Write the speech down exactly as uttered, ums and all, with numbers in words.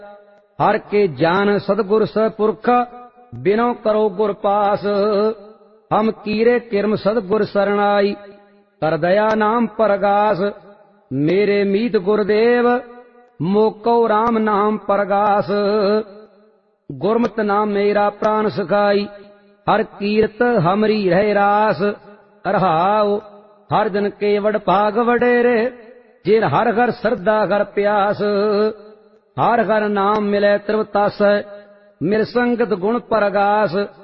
हर के जान सतगुर सपुरख बिनो करो गुर पास। हम कीरे किरम सतगुर सरणाई कर दया नाम परगास। मेरे मीत गुरदेव मोको राम नाम परगास। गुरमत नाम मेरा प्राण सखाई हर कीरत हमरी रह रास। रहाओ हर दिन केवड़ भाग वडेरे जिन हर हर श्रद्धा हर प्यास। हर हर नाम मिले त्रिवतास मिर संगत गुण परगास।